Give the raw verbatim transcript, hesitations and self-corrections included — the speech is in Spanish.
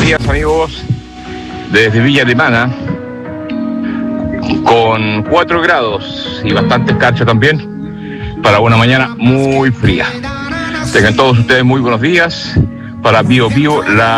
días, amigos, desde Villa Alemana, con cuatro grados y bastante escarcha también, para una mañana muy fría. Tengan todos ustedes muy buenos días. Para Bio Bio, la